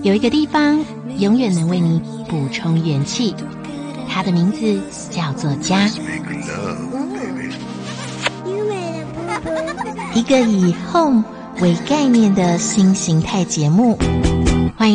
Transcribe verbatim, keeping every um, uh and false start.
有一个地方永远能为你补充元气，它的名字叫做家。一个以 home 为概念的新形态节目，